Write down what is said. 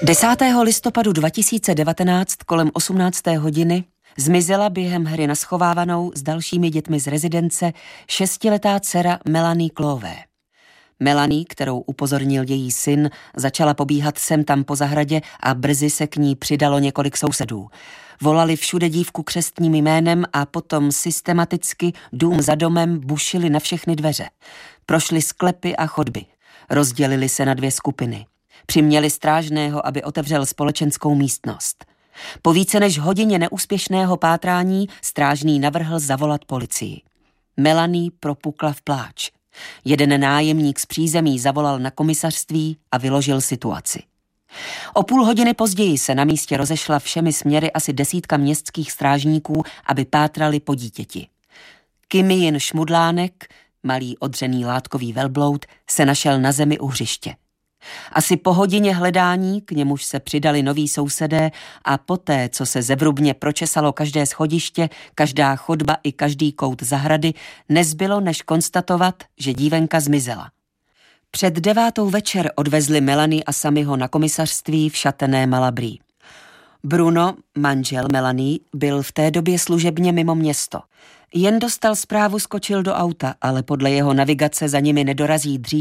10. listopadu 2019 kolem 18. hodiny zmizela během hry na schovávanou s dalšími dětmi z rezidence 6letá dcera Melanie Clové. Melanie, kterou upozornil její syn, začala pobíhat sem tam po zahradě a brzy se k ní přidalo několik sousedů. Volali všude dívku křestním jménem a potom systematicky dům za domem bušili na všechny dveře. Prošli sklepy a chodby. Rozdělili se na 2 skupiny. Přiměli strážného, aby otevřel společenskou místnost. Po více než hodině neúspěšného pátrání strážný navrhl zavolat policii. Melanie propukla v pláč. Jeden nájemník z přízemí zavolal na komisařství a vyložil situaci. O půl hodiny později se na místě rozešla všemi směry asi 10 městských strážníků, aby pátrali po dítěti. Kimijin Šmudlánek, malý odřený látkový velbloud, se našel na zemi u hřiště. Asi po hodině hledání, k němuž se přidali noví sousedé a poté, co se zevrubně pročesalo každé schodiště, každá chodba i každý kout zahrady, nezbylo než konstatovat, že dívenka zmizela. Před 9. večer odvezli Melanie a Sammyho na komisařství v Châtenay Malabry. Bruno, manžel Melanie, byl v té době služebně mimo město. Jen dostal zprávu, skočil do auta, ale podle jeho navigace za nimi nedorazí dřív